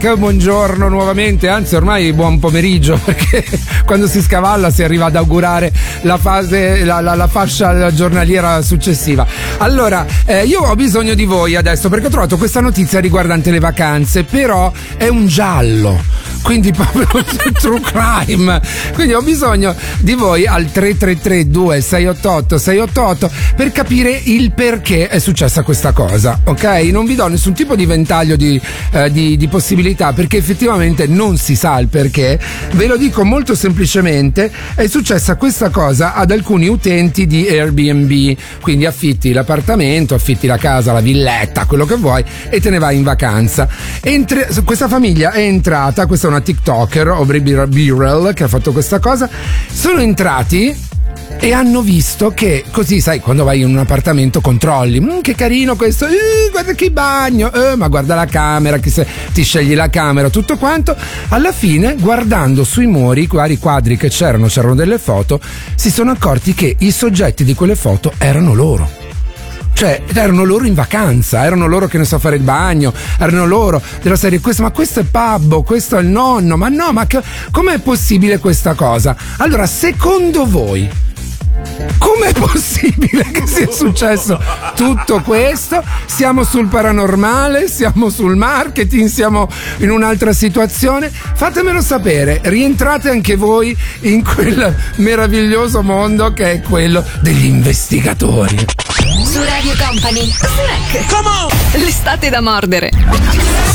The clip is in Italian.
Buongiorno nuovamente, anzi ormai buon pomeriggio, perché quando si scavalla si arriva ad augurare la fase, la fascia giornaliera successiva. Allora, io ho bisogno di voi adesso perché ho trovato questa notizia riguardante le vacanze, però è un giallo, quindi proprio true crime, quindi ho bisogno di voi al 333-2688-688 per capire il perché è successa questa cosa, ok? Non vi do nessun tipo di ventaglio di possibilità, perché effettivamente non si sa il perché. Ve lo dico molto semplicemente: è successa questa cosa ad alcuni utenti di Airbnb, quindi affitti l'appartamento, affitti la casa, la villetta, quello che vuoi, e te ne vai in vacanza. Questa famiglia è entrata, questa è una TikToker, Aubrey Birrell, che ha fatto questa cosa. Sono entrati e hanno visto che, così sai, quando vai in un appartamento controlli, che carino questo, guarda che bagno, ma guarda la camera, ti scegli la camera, tutto quanto. Alla fine, guardando sui muri, i vari quadri che c'erano delle foto, si sono accorti che i soggetti di quelle foto erano loro. Cioè, erano loro in vacanza, erano loro che ne so fare il bagno, erano loro della serie, ma questo è Babbo, questo è il nonno, ma no, com'è possibile questa cosa? Allora, secondo voi, com'è possibile che sia successo tutto questo? Siamo sul paranormale, siamo sul marketing, siamo in un'altra situazione? Fatemelo sapere, rientrate anche voi in quel meraviglioso mondo che è quello degli investigatori. Su Radio Company, Snack. Come on! L'estate da mordere.